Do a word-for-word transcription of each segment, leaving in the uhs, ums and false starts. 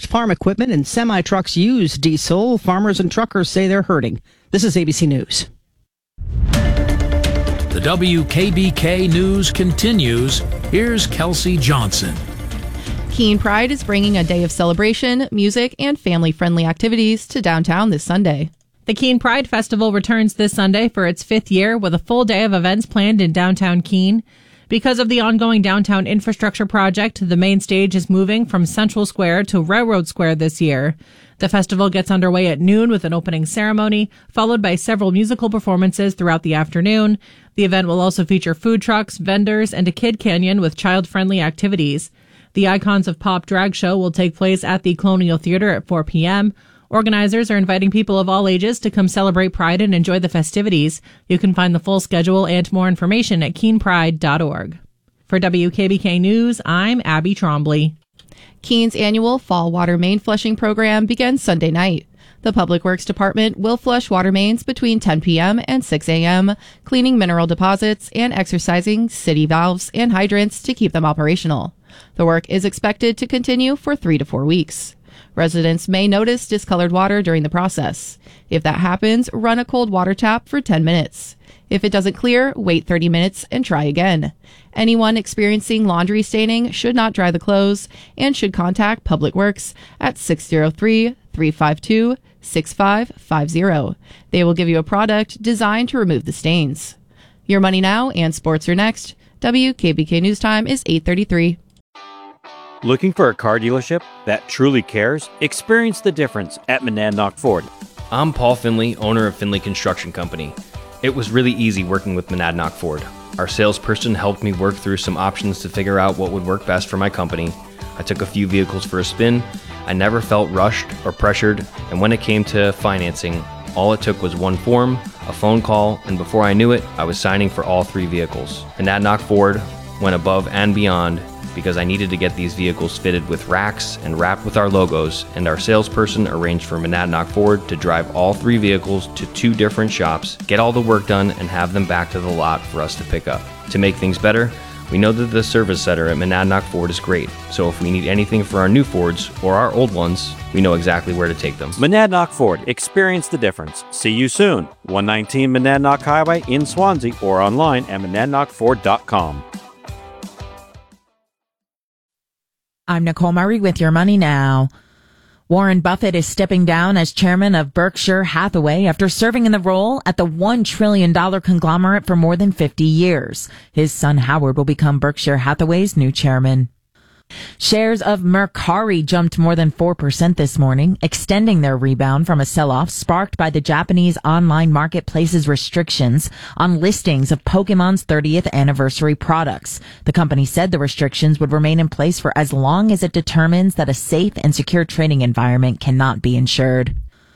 farm equipment and semi-trucks use diesel. Farmers and truckers say they're hurting. This is A B C News. The W K B K News continues. Here's Kelsey Johnson. Keene Pride is bringing a day of celebration, music, and family-friendly activities to downtown this Sunday. The Keene Pride Festival returns this Sunday for its fifth year with a full day of events planned in downtown Keene. Because of the ongoing downtown infrastructure project, the main stage is moving from Central Square to Railroad Square this year. The festival gets underway at noon with an opening ceremony, followed by several musical performances throughout the afternoon. The event will also feature food trucks, vendors, and a kid canyon with child-friendly activities. The Icons of Pop drag show will take place at the Colonial Theater at four p.m. Organizers are inviting people of all ages to come celebrate Pride and enjoy the festivities. You can find the full schedule and more information at keene pride dot org. For W K B K News, I'm Abby Trombley. Keene's annual fall water main flushing program begins Sunday night. The Public Works Department will flush water mains between ten p.m. and six a.m., cleaning mineral deposits and exercising city valves and hydrants to keep them operational. The work is expected to continue for three to four weeks. Residents may notice discolored water during the process. If that happens, run a cold water tap for ten minutes. If it doesn't clear, wait thirty minutes and try again. Anyone experiencing laundry staining should not dry the clothes and should contact Public Works at six oh three, three five two, six five five zero. They will give you a product designed to remove the stains. Your Money Now and sports are next. W K B K News Time is eight thirty-three. Looking for a car dealership that truly cares? Experience the difference at Monadnock Ford. I'm Paul Finley, owner of Finley Construction Company. It was really easy working with Monadnock Ford. Our salesperson helped me work through some options to figure out what would work best for my company. I took a few vehicles for a spin. I never felt rushed or pressured, and when it came to financing, all it took was one form, a phone call, and before I knew it, I was signing for all three vehicles. Monadnock Ford went above and beyond because I needed to get these vehicles fitted with racks and wrapped with our logos, and our salesperson arranged for Monadnock Ford to drive all three vehicles to two different shops, get all the work done, and have them back to the lot for us to pick up. To make things better, we know that the service center at Monadnock Ford is great, so if we need anything for our new Fords or our old ones, we know exactly where to take them. Monadnock Ford. Experience the difference. See you soon. one nineteen Monadnock Highway in Swansea or online at monadnock ford dot com. I'm Nicole Murray with Your Money Now. Warren Buffett is stepping down as chairman of Berkshire Hathaway after serving in the role at the one trillion dollars conglomerate for more than fifty years. His son Howard will become Berkshire Hathaway's new chairman. Shares of Mercari jumped more than four percent this morning, extending their rebound from a sell-off sparked by the Japanese online marketplace's restrictions on listings of Pokemon's thirtieth anniversary products. The company said the restrictions would remain in place for as long as it determines that a safe and secure trading environment cannot be ensured.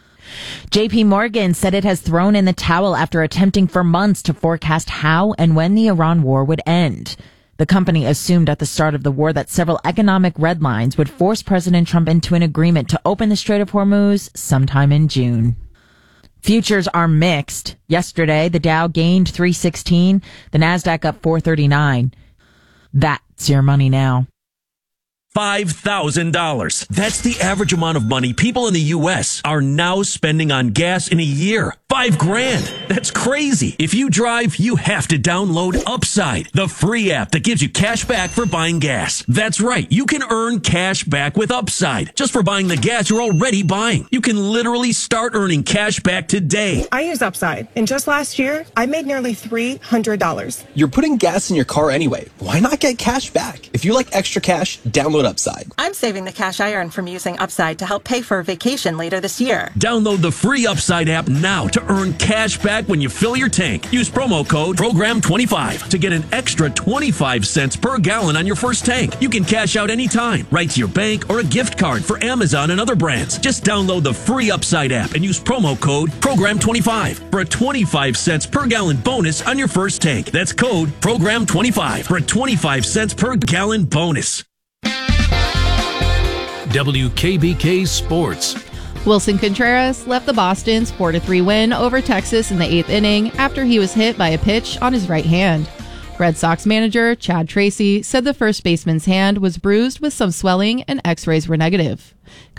J P Morgan said it has thrown in the towel after attempting for months to forecast how and when the Iran war would end. The company assumed at the start of the war that several economic red lines would force President Trump into an agreement to open the Strait of Hormuz sometime in June. Futures are mixed. Yesterday, the Dow gained three sixteen, the Nasdaq up four thirty-nine. That's Your Money Now. five thousand dollars. That's the average amount of money people in the U S are now spending on gas in a year. Five grand. That's crazy. If you drive, you have to download Upside, the free app that gives you cash back for buying gas. That's right. You can earn cash back with Upside just for buying the gas you're already buying. You can literally start earning cash back today. I use Upside, and just last year, I made nearly three hundred dollars. You're putting gas in your car anyway. Why not get cash back? If you like extra cash, download Upside. I'm saving the cash I earn from using Upside to help pay for a vacation later this year. Download the free Upside app now to earn cash back when you fill your tank. Use promo code program twenty-five to get an extra twenty-five cents per gallon on your first tank. You can cash out anytime, right to your bank or a gift card for Amazon and other brands. Just download the free Upside app and use promo code program twenty-five for a twenty-five cents per gallon bonus on your first tank. That's code program twenty-five for a twenty-five cents per gallon bonus. W K B K Sports. Wilson Contreras left the Boston's four to three win over Texas in the eighth inning after he was hit by a pitch on his right hand. Red Sox manager Chad Tracy said the first baseman's hand was bruised with some swelling and x-rays were negative.